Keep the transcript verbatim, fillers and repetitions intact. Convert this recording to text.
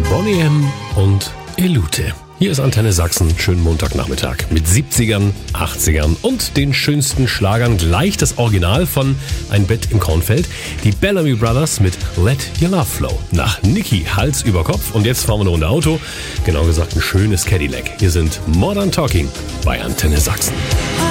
Boney M. und Elute. Hier ist Antenne Sachsen, schönen Montagnachmittag mit siebzigern, achtzigern und den schönsten Schlagern. Gleich das Original von Ein Bett im Kornfeld. Die Bellamy Brothers mit Let Your Love Flow. Nach Niki Hals über Kopf. Und jetzt fahren wir eine Runde Auto. Genau gesagt ein schönes Cadillac. Hier sind Modern Talking bei Antenne Sachsen.